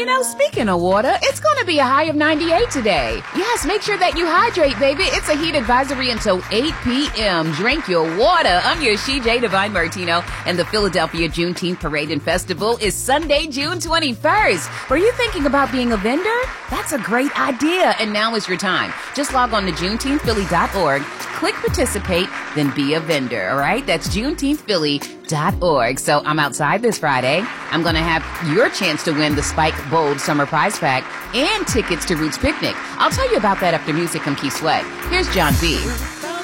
Speaking of water, it's going to be a high of 98 today. Yes, make sure that you hydrate, baby. It's a heat advisory until 8 p.m. Drink your water. I'm your CJ Divine Martino, and the Philadelphia Juneteenth Parade and Festival is Sunday, June 21st. Were you thinking about being a vendor? That's a great idea, and now is your time. Just log on to JuneteenthPhilly.org, click participate, then be a vendor, all right? That's JuneteenthPhilly.org. So I'm outside this Friday. I'm going to have your chance to win the Spike Bold Summer Prize Pack and tickets to Roots Picnic. I'll tell you about that after music from Keith Sweat. Here's John B.